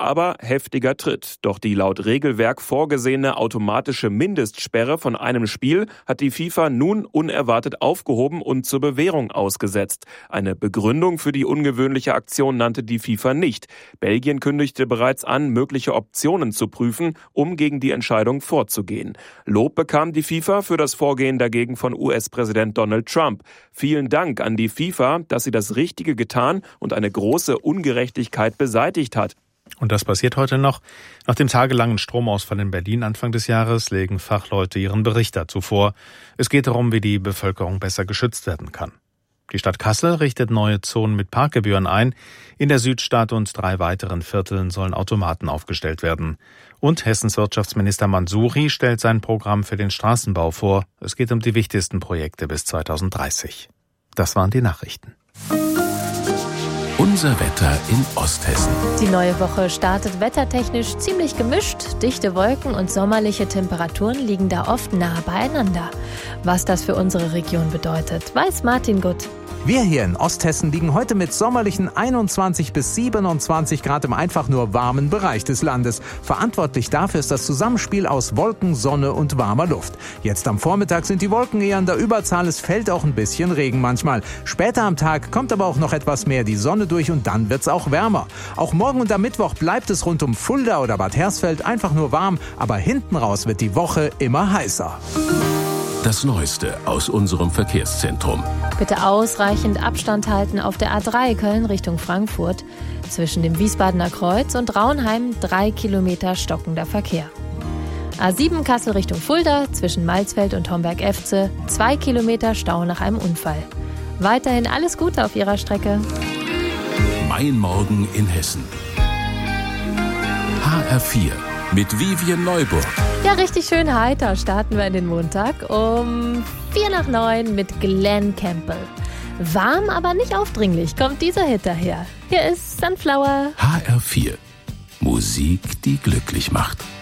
aber heftiger Tritt. Doch die laut Regelwerk vorgesehene automatische Mindestsperre von einem Spiel hat die FIFA nun unerwartet aufgehoben und zur Bewährung ausgesetzt. Eine Begründung für die ungewöhnliche Aktion nannte die FIFA nicht. Belgien kündigte bereits an, mögliche Optionen zu prüfen, um gegen die Entscheidung vorzugehen. Lob bekam die FIFA für das Vorgehen dagegen von US-Präsident Donald Trump. Vielen Dank an die FIFA, dass sie das Richtige getan und eine große Ungerechtigkeit beseitigt hat. Und das passiert heute noch. Nach dem tagelangen Stromausfall in Berlin Anfang des Jahres legen Fachleute ihren Bericht dazu vor. Es geht darum, wie die Bevölkerung besser geschützt werden kann. Die Stadt Kassel richtet neue Zonen mit Parkgebühren ein. In der Südstadt und 3 weiteren Vierteln sollen Automaten aufgestellt werden. Und Hessens Wirtschaftsminister Mansouri stellt sein Programm für den Straßenbau vor. Es geht um die wichtigsten Projekte bis 2030. Das waren die Nachrichten. Unser Wetter in Osthessen. Die neue Woche startet wettertechnisch ziemlich gemischt. Dichte Wolken und sommerliche Temperaturen liegen da oft nah beieinander. Was das für unsere Region bedeutet, weiß Martin Gutt. Wir hier in Osthessen liegen heute mit sommerlichen 21 bis 27 Grad im einfach nur warmen Bereich des Landes. Verantwortlich dafür ist das Zusammenspiel aus Wolken, Sonne und warmer Luft. Jetzt am Vormittag sind die Wolken eher in der Überzahl, es fällt auch ein bisschen Regen manchmal. Später am Tag kommt aber auch noch etwas mehr die Sonne durch und dann wird's auch wärmer. Auch morgen und am Mittwoch bleibt es rund um Fulda oder Bad Hersfeld einfach nur warm, aber hinten raus wird die Woche immer heißer. Das Neueste aus unserem Verkehrszentrum. Bitte ausreichend Abstand halten auf der A3 Köln Richtung Frankfurt. Zwischen dem Wiesbadener Kreuz und Raunheim 3 Kilometer stockender Verkehr. A7 Kassel Richtung Fulda zwischen Malzfeld und Homberg-Efze 2 Kilometer Stau nach einem Unfall. Weiterhin alles Gute auf Ihrer Strecke. Mein Morgen in Hessen. HR4 mit Vivian Neuburg. Ja, richtig schön heiter starten wir in den Montag um 8:45 mit Glenn Campbell. Warm, aber nicht aufdringlich kommt dieser Hit daher. Hier ist Sunflower. HR4. Musik, die glücklich macht.